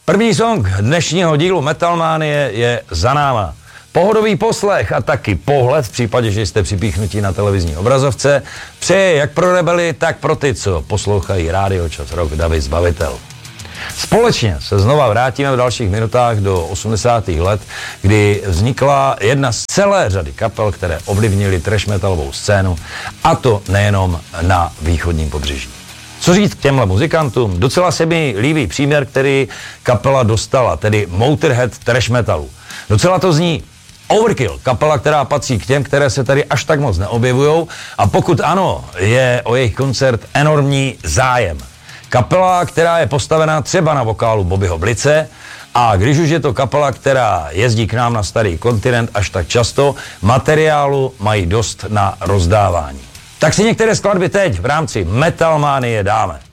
První song dnešního dílu Metalmánie je za náma. Pohodový poslech a taky pohled, v případě, že jste připíchnutí na televizní obrazovce, přeje jak pro rebely, tak pro ty, co poslouchají Rádio Čas Rock, David Zbavitel. Společně se znova vrátíme v dalších minutách do 80. let, kdy vznikla jedna z celé řady kapel, které ovlivnily thrash metalovou scénu, a to nejenom na východním pobřeží. Co říct k těmhle muzikantům? Docela se mi líbí příměr, který kapela dostala, tedy Motorhead thrash metalu. Docela to zní Overkill, kapela, která patří k těm, které se tady až tak moc neobjevujou, a pokud ano, je o jejich koncert enormní zájem. Kapela, která je postavená třeba na vokálu Bobbyho Blice, a když už je to kapela, která jezdí k nám na starý kontinent až tak často, materiálu mají dost na rozdávání. Tak si některé skladby teď v rámci Metalmánie dáme.